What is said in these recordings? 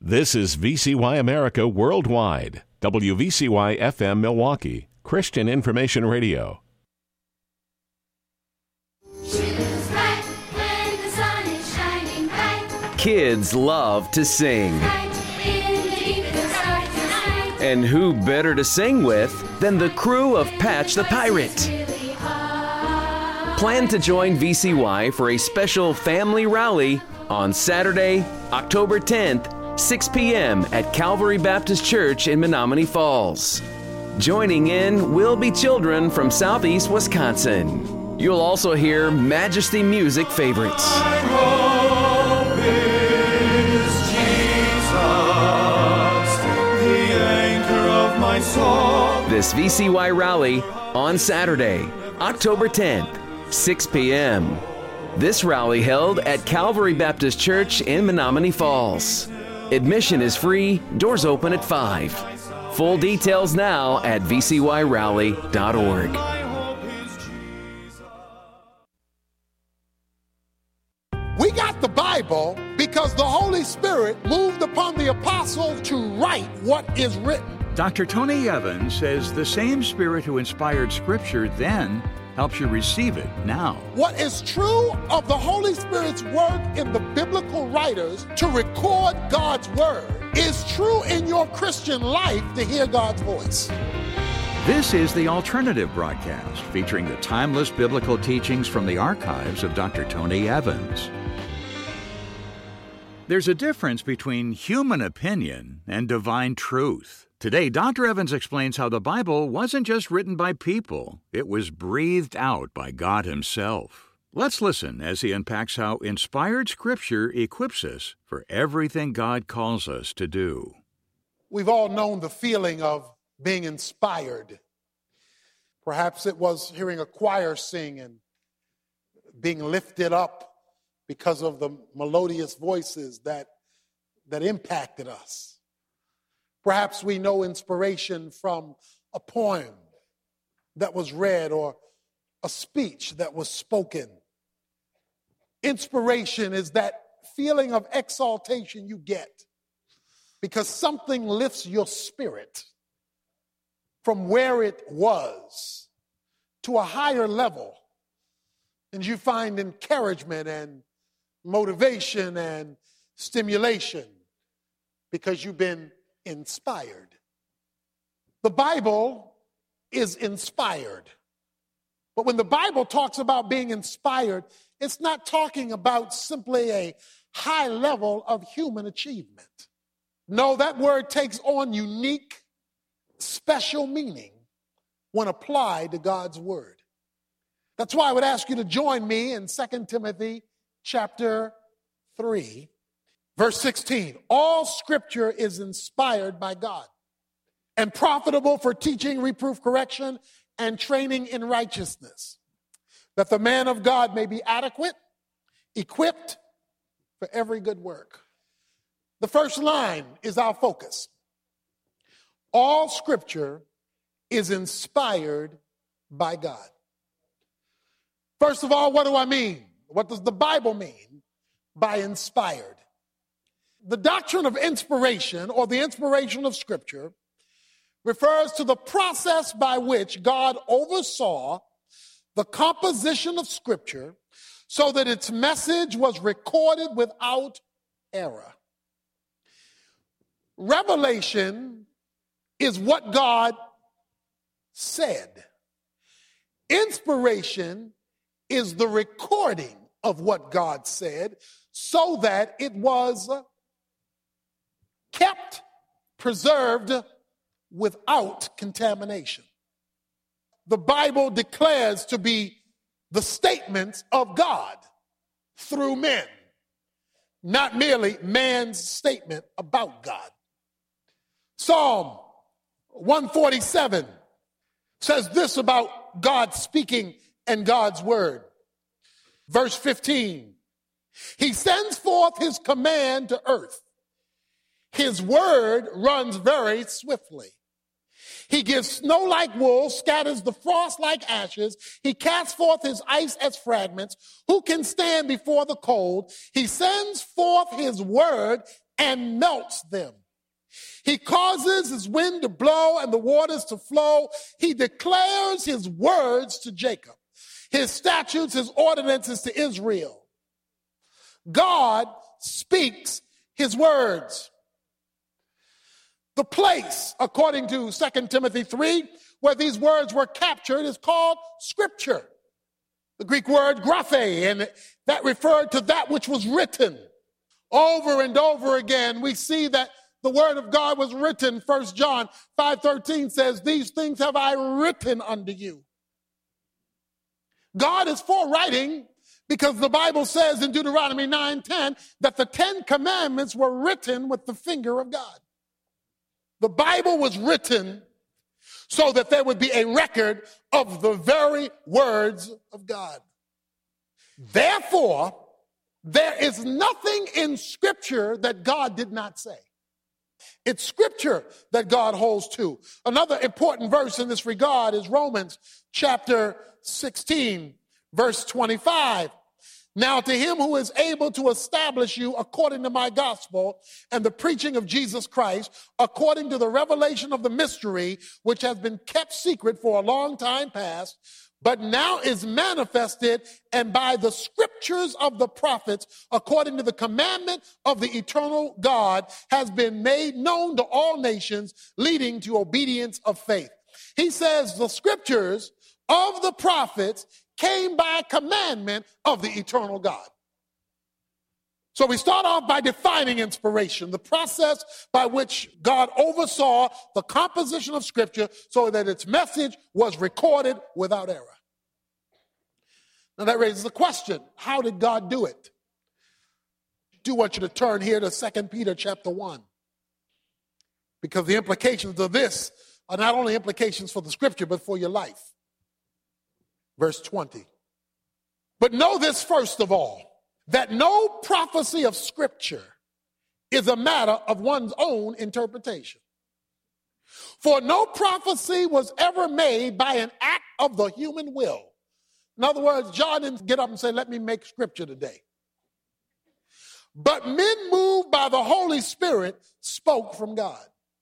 This is VCY America Worldwide, WVCY FM Milwaukee, Christian Information Radio. Kids love to sing. And who better to sing with than the crew of Patch the Pirate? Plan to join VCY for a special family rally on Saturday, October 10th, 6 p.m. at Calvary Baptist Church in Menomonee Falls. Joining in will be children from Southeast Wisconsin. You'll also hear Majesty Music favorites. My hope is Jesus, the anchor of my soul. This VCY rally on Saturday, October 10th, 6 p.m. This rally held at Calvary Baptist Church in Menomonee Falls. Admission is free, doors open at 5. Full details now at vcyrally.org. We got the Bible because the Holy Spirit moved upon the apostles to write what is written. Dr. Tony Evans says the same Spirit who inspired Scripture then helps you receive it now. What is true of the Holy Spirit's work in the biblical writers to record God's Word is true in your Christian life to hear God's voice. This is the Alternative Broadcast, featuring the timeless biblical teachings from the archives of Dr. Tony Evans. There's a difference between human opinion and divine truth. Today, Dr. Evans explains how the Bible wasn't just written by people, it was breathed out by God Himself. Let's listen as he unpacks how inspired Scripture equips us for everything God calls us to do. We've all known the feeling of being inspired. Perhaps it was hearing a choir sing and being lifted up because of the melodious voices that impacted us. Perhaps we know inspiration from a poem that was read or a speech that was spoken. Inspiration is that feeling of exaltation you get because something lifts your spirit from where it was to a higher level, and you find encouragement and motivation and stimulation because you've been inspired. The Bible is inspired. But when the Bible talks about being inspired, it's not talking about simply a high level of human achievement. No, that word takes on unique, special meaning when applied to God's word. That's why I would ask you to join me in 2 Timothy chapter 3. Verse 16, all Scripture is inspired by God and profitable for teaching, reproof, correction, and training in righteousness, that the man of God may be adequate, equipped for every good work. The first line is our focus. All Scripture is inspired by God. First of all, what do I mean? What does the Bible mean by inspired? The doctrine of inspiration, or the inspiration of Scripture, refers to the process by which God oversaw the composition of Scripture so that its message was recorded without error. Revelation is what God said. Inspiration is the recording of what God said so that it was kept, preserved without contamination. The Bible declares to be the statements of God through men, not merely man's statement about God. Psalm 147 says this about God speaking and God's word. Verse 15, He sends forth His command to earth. His word runs very swiftly. He gives snow like wool, scatters the frost like ashes. He casts forth His ice as fragments. Who can stand before the cold? He sends forth His word and melts them. He causes his wind to blow and the waters to flow. He declares his words to Jacob, his statutes, his ordinances to Israel. God speaks his words. The place, according to 2 Timothy 3, where these words were captured is called Scripture. The Greek word graphe, and that referred to that which was written. Over and over again, we see that the word of God was written. 1 John 5:13 says, "These things have I written unto you." God is for writing because the Bible says in Deuteronomy 9:10 that the 10 commandments were written with the finger of God. The Bible was written so that there would be a record of the very words of God. Therefore, there is nothing in Scripture that God did not say. It's Scripture that God holds to. Another important verse in this regard is Romans chapter 16, verse 25. "Now to him who is able to establish you according to my gospel and the preaching of Jesus Christ, according to the revelation of the mystery, which has been kept secret for a long time past, but now is manifested, and by the scriptures of the prophets, according to the commandment of the eternal God, has been made known to all nations, leading to obedience of faith." He says the scriptures of the prophets came by commandment of the eternal God. So we start off by defining inspiration, the process by which God oversaw the composition of Scripture so that its message was recorded without error. Now that raises the question, how did God do it? I do want you to turn here to 2 Peter chapter 1, because the implications of this are not only implications for the Scripture, but for your life. Verse 20. "But know this first of all, that no prophecy of Scripture is a matter of one's own interpretation. For no prophecy was ever made by an act of the human will." In other words, John didn't get up and say, "Let me make Scripture today." "But men moved by the Holy Spirit spoke from God."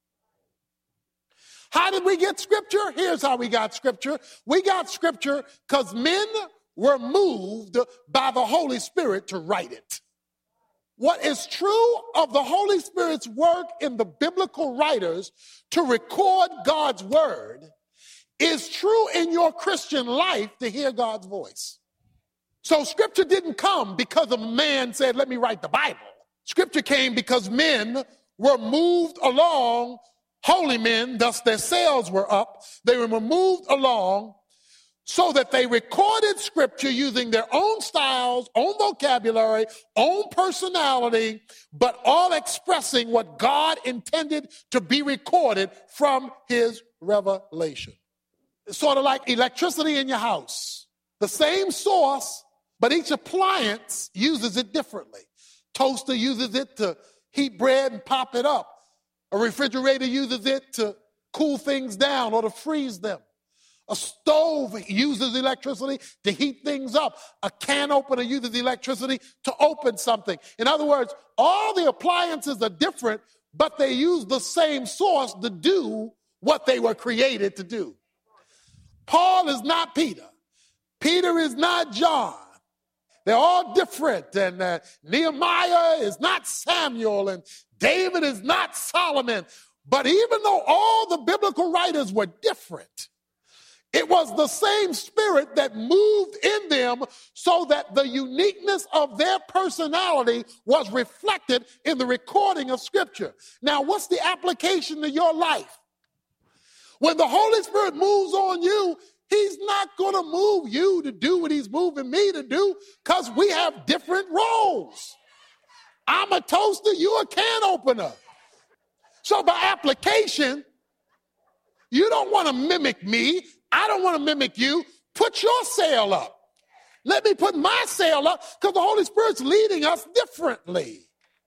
How did we get Scripture? Here's how we got Scripture. We got Scripture because men were moved by the Holy Spirit to write it. What is true of the Holy Spirit's work in the biblical writers to record God's word is true in your Christian life to hear God's voice. So Scripture didn't come because a man said, "Let me write the Bible." Scripture came because men were moved along. Holy men, thus their sails were up. They were moved along so that they recorded Scripture using their own styles, own vocabulary, own personality, but all expressing what God intended to be recorded from his revelation. It's sort of like electricity in your house. The same source, but each appliance uses it differently. Toaster uses it to heat bread and pop it up. A refrigerator uses it to cool things down or to freeze them. A stove uses electricity to heat things up. A can opener uses electricity to open something. In other words, all the appliances are different, but they use the same source to do what they were created to do. Paul is not Peter. Peter is not John. They're all different. And Nehemiah is not Samuel, and David is not Solomon. But even though all the biblical writers were different, it was the same Spirit that moved in them so that the uniqueness of their personality was reflected in the recording of Scripture. Now, what's the application to your life? When the Holy Spirit moves on you, he's not going to move you to do what he's moving me to do because we have different roles. I'm a toaster, you're a can opener. So by application, you don't want to mimic me. I don't want to mimic you. Put your sail up. Let me put my sail up because the Holy Spirit's leading us differently.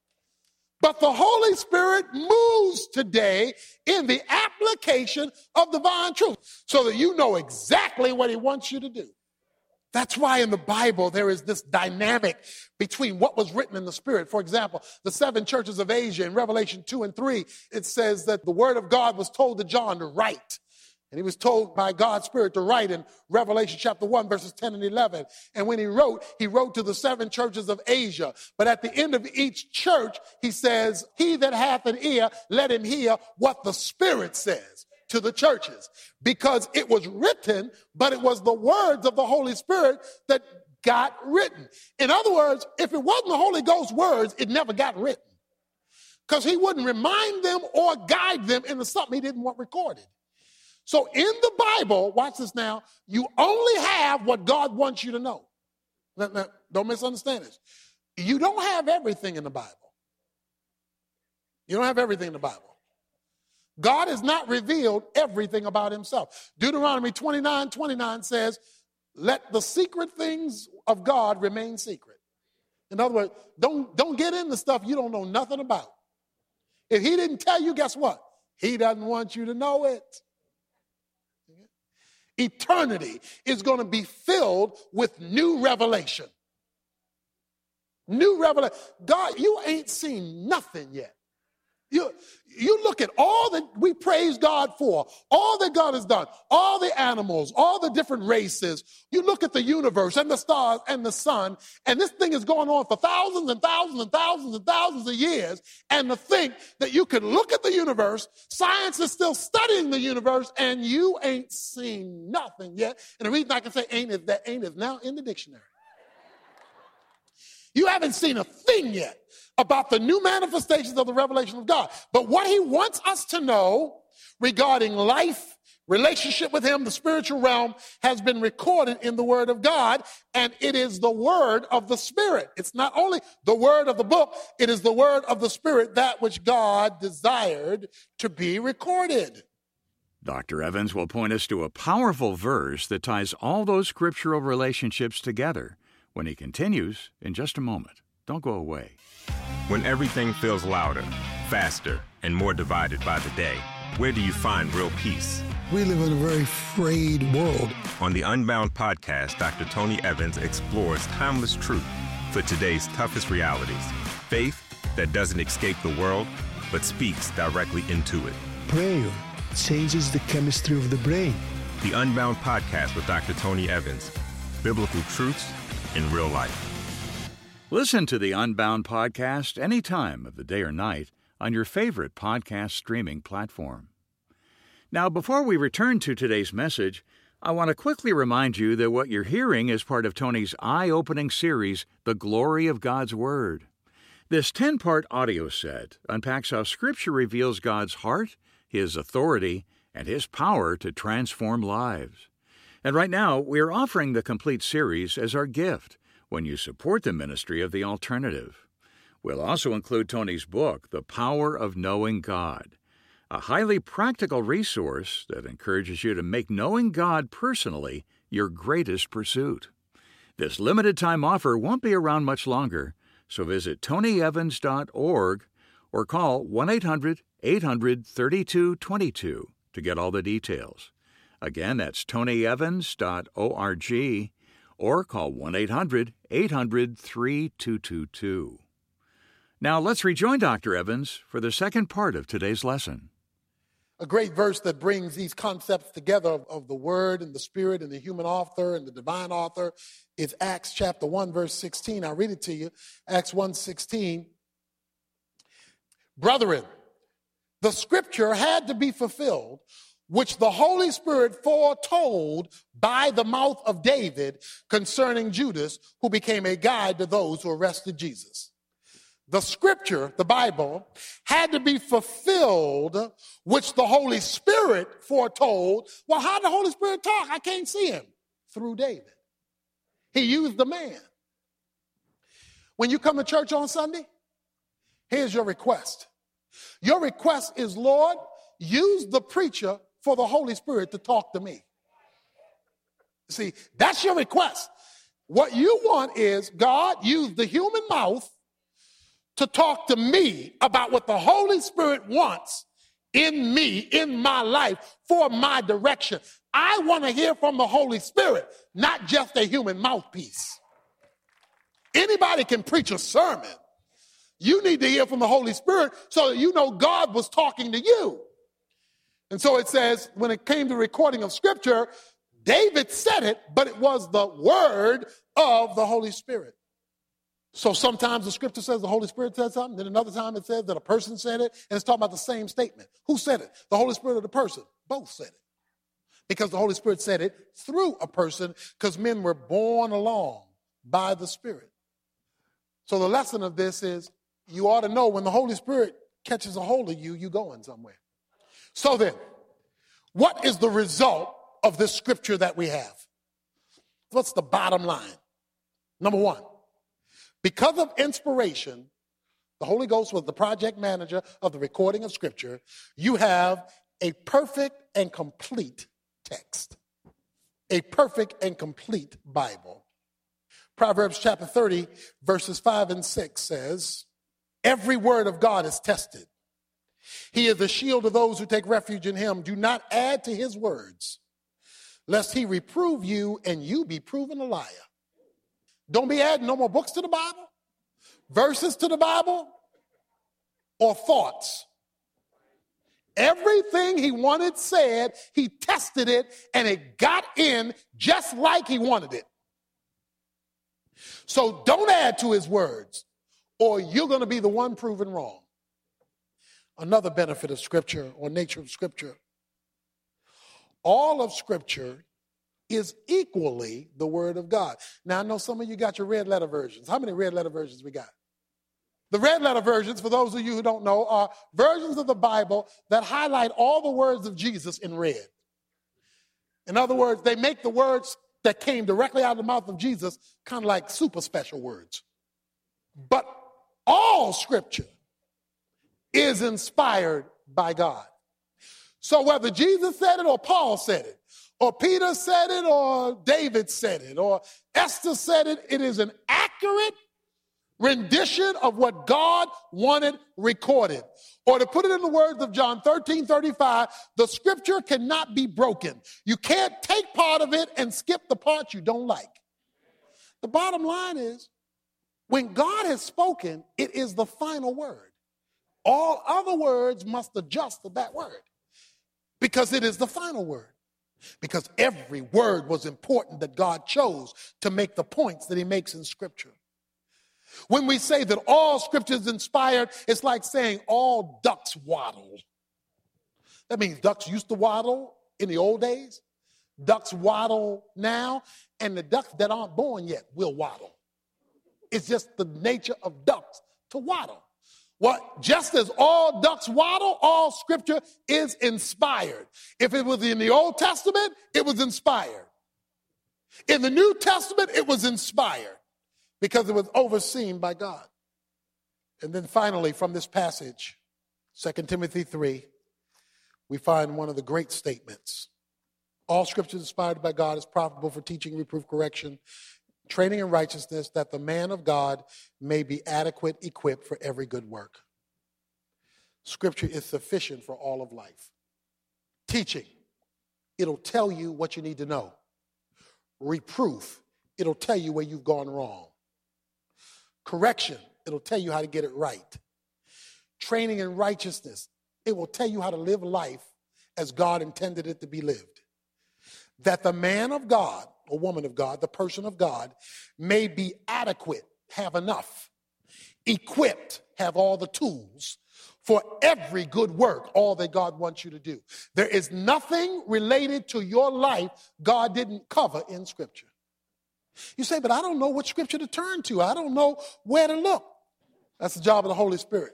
But the Holy Spirit moves today in the application of divine truth so that you know exactly what he wants you to do. That's why in the Bible there is this dynamic between what was written in the Spirit. For example, the 7 churches of Asia in Revelation 2 and 3, it says that the word of God was told to John to write. And he was told by God's Spirit to write in Revelation chapter 1, verses 10 and 11. And when he wrote to the 7 churches of Asia. But at the end of each church, he says, he that hath an ear, let him hear what the Spirit says to the churches. Because it was written, but it was the words of the Holy Spirit that got written. In other words, if it wasn't the Holy Ghost's words, it never got written. Because he wouldn't remind them or guide them into something he didn't want recorded. So in the Bible, watch this now, you only have what God wants you to know. Now, don't misunderstand this. You don't have everything in the Bible. You don't have everything in the Bible. God has not revealed everything about himself. Deuteronomy 29:29 says, let the secret things of God remain secret. In other words, don't get into stuff you don't know nothing about. If he didn't tell you, guess what? He doesn't want you to know it. Eternity is going to be filled with new revelation. New revelation. God, you ain't seen nothing yet. You look at all that we praise God for, all that God has done, all the animals, all the different races. You look at the universe and the stars and the sun, and this thing is going on for thousands and thousands and thousands and thousands of years. And to think that you could look at the universe, science is still studying the universe, and you ain't seen nothing yet. And the reason I can say ain't is now in the dictionary. You haven't seen a thing yet about the new manifestations of the revelation of God. But what he wants us to know regarding life, relationship with him, the spiritual realm, has been recorded in the word of God, and it is the word of the Spirit. It's not only the word of the book, it is the word of the Spirit, that which God desired to be recorded. Dr. Evans will point us to a powerful verse that ties all those scriptural relationships together when he continues in just a moment. Don't go away. When everything feels louder, faster, and more divided by the day, where do you find real peace? We live in a very frayed world. On the Unbound podcast, Dr. Tony Evans explores timeless truth for today's toughest realities. Faith that doesn't escape the world, but speaks directly into it. Prayer changes the chemistry of the brain. The Unbound podcast with Dr. Tony Evans. Biblical truths in real life. Listen to the Unbound podcast any time of the day or night on your favorite podcast streaming platform. Now, before we return to today's message, I want to quickly remind you that what you're hearing is part of Tony's eye-opening series, The Glory of God's Word. This 10-part audio set unpacks how Scripture reveals God's heart, His authority, and His power to transform lives. And right now, we are offering the complete series as our gift when you support the ministry of The Alternative. We'll also include Tony's book, The Power of Knowing God, a highly practical resource that encourages you to make knowing God personally your greatest pursuit. This limited-time offer won't be around much longer, so visit tonyevans.org or call 1-800-800-3222 to get all the details. Again, that's tonyevans.org or call 1-800-800-3222. Now let's rejoin Dr. Evans for the second part of today's lesson. A great verse that brings these concepts together of the Word and the Spirit and the human author and the divine author is Acts chapter 1, verse 16. I'll read it to you. Acts 1:16. Brethren, the scripture had to be fulfilled, which the Holy Spirit foretold by the mouth of David concerning Judas, who became a guide to those who arrested Jesus. The scripture, the Bible, had to be fulfilled, which the Holy Spirit foretold. Well, how did the Holy Spirit talk? I can't see him. Through David. He used the man. When you come to church on Sunday, here's your request. Your request is, Lord, use the preacher for the Holy Spirit to talk to me. See, that's your request. What you want is, God, use the human mouth to talk to me about what the Holy Spirit wants in me, in my life, for my direction. I want to hear from the Holy Spirit, not just a human mouthpiece. Anybody can preach a sermon. You need to hear from the Holy Spirit so that you know God was talking to you. And so it says, when it came to recording of Scripture, David said it, but it was the word of the Holy Spirit. So sometimes the Scripture says the Holy Spirit said something, then another time it says that a person said it, and it's talking about the same statement. Who said it? The Holy Spirit or the person? Both said it. Because the Holy Spirit said it through a person, because men were born along by the Spirit. So the lesson of this is you ought to know when the Holy Spirit catches a hold of you, you're going somewhere. So then, what is the result of this scripture that we have? What's the bottom line? Number one, because of inspiration, the Holy Ghost was the project manager of the recording of Scripture, you have a perfect and complete text, a perfect and complete Bible. Proverbs chapter 30, verses 5 and 6 says, every word of God is tested. He is the shield of those who take refuge in him. Do not add to his words, lest he reprove you and you be proven a liar. Don't be adding no more books to the Bible, verses to the Bible, or thoughts. Everything he wanted said, he tested it, and it got in just like he wanted it. So don't add to his words, or you're going to be the one proven wrong. Another benefit of Scripture or nature of Scripture, all of Scripture is equally the Word of God. Now, I know some of you got your red letter versions. How many red letter versions we got? The red letter versions, for those of you who don't know, are versions of the Bible that highlight all the words of Jesus in red. In other words, they make the words that came directly out of the mouth of Jesus kind of like super special words. But all Scripture is inspired by God. So whether Jesus said it or Paul said it, or Peter said it or David said it, or Esther said it, it is an accurate rendition of what God wanted recorded. Or to put it in the words of John 13:35, the Scripture cannot be broken. You can't take part of it and skip the part you don't like. The bottom line is, when God has spoken, it is the final word. All other words must adjust to that word because it is the final word. Because every word was important that God chose to make the points that he makes in Scripture. When we say that all Scripture is inspired, it's like saying all ducks waddle. That means ducks used to waddle in the old days. Ducks waddle now, and the ducks that aren't born yet will waddle. It's just the nature of ducks to waddle. Well, just as all ducks waddle, all Scripture is inspired. If it was in the Old Testament, it was inspired. In the New Testament, it was inspired because it was overseen by God. And then finally, from this passage, 2 Timothy 3, we find one of the great statements. All Scripture is inspired by God, is profitable for teaching, reproof, correction, training in righteousness, that the man of God may be adequate, equipped for every good work. Scripture is sufficient for all of life. Teaching, it'll tell you what you need to know. Reproof, it'll tell you where you've gone wrong. Correction, it'll tell you how to get it right. Training in righteousness, it will tell you how to live life as God intended it to be lived. That the man of God, or woman of God, the person of God, may be adequate, have enough, equipped, have all the tools for every good work, all that God wants you to do. There is nothing related to your life God didn't cover in Scripture. You say, but I don't know what Scripture to turn to. I don't know where to look. That's the job of the Holy Spirit.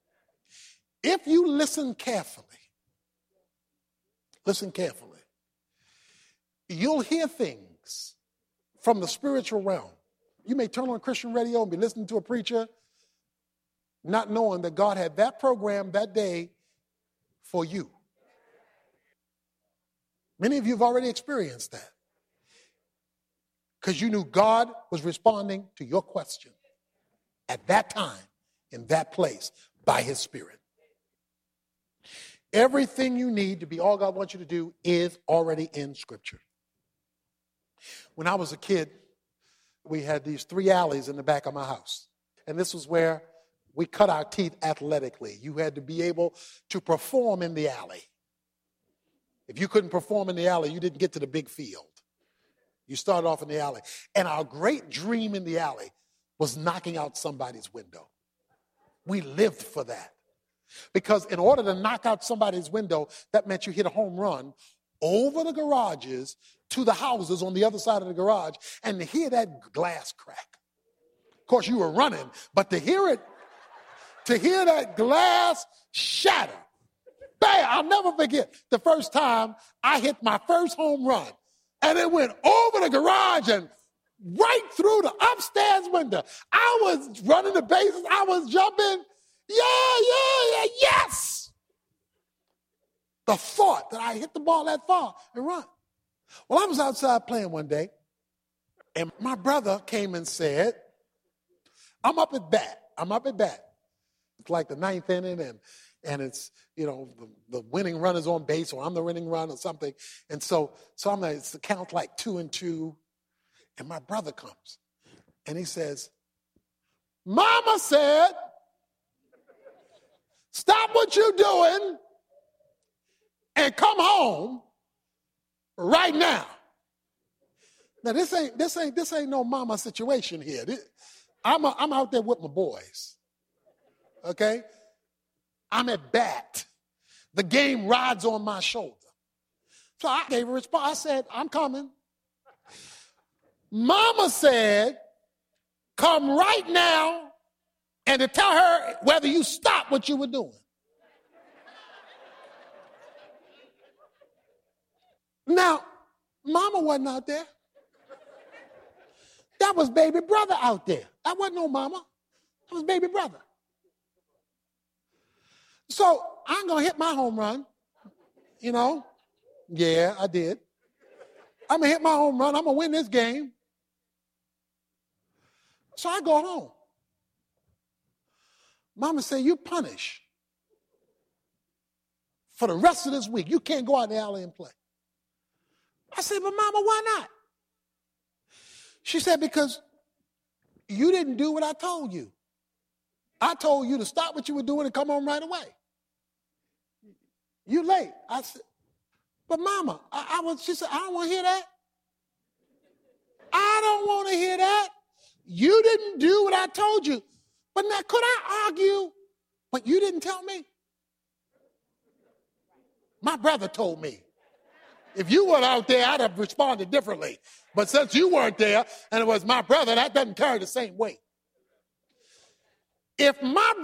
If you listen carefully, you'll hear things from the spiritual realm. You may turn on Christian radio and be listening to a preacher, not knowing that God had that program that day for you. Many of you have already experienced that because you knew God was responding to your question at that time, in that place, by his Spirit. Everything you need to be all God wants you to do is already in Scripture. When I was a kid, we had these 3 alleys in the back of my house. And this was where we cut our teeth athletically. You had to be able to perform in the alley. If you couldn't perform in the alley, you didn't get to the big field. You started off in the alley. And our great dream in the alley was knocking out somebody's window. We lived for that. Because in order to knock out somebody's window, that meant you hit a home run over the garages to the houses on the other side of the garage, and to hear that glass crack. Of course, you were running, but to hear that glass shatter, bam, I'll never forget the first time I hit my first home run, and it went over the garage and right through the upstairs window. I was running the bases, I was jumping, yeah, yes! The thought that I hit the ball that far and run. Well, I was outside playing one day, and my brother came and said, I'm up at bat. It's like the 9th inning, and it's, the winning run is on base, or I'm the winning run or something. And so I'm like, it's the count like 2-2, and my brother comes, and he says, Mama said, stop what you're doing and come home right now. Now this ain't no mama situation here. I'm out there with my boys. Okay? I'm at bat. The game rides on my shoulder. So I gave a response. I said, I'm coming. Mama said, come right now and to tell her whether you stop what you were doing. Now, Mama wasn't out there. That was baby brother out there. That wasn't no mama. That was baby brother. So I'm going to hit my home run. Yeah, I did. I'm going to hit my home run. I'm going to win this game. So I go home. Mama said, you punished for the rest of this week. You can't go out in the alley and play. I said, but Mama, why not? She said, because you didn't do what I told you. I told you to stop what you were doing and come home right away. You late. I said, but Mama, she said, I don't want to hear that. I don't want to hear that. You didn't do what I told you. But now, could I argue? But you didn't tell me. My brother told me. If you weren't out there, I'd have responded differently. But since you weren't there, and it was my brother, that doesn't carry the same weight. If my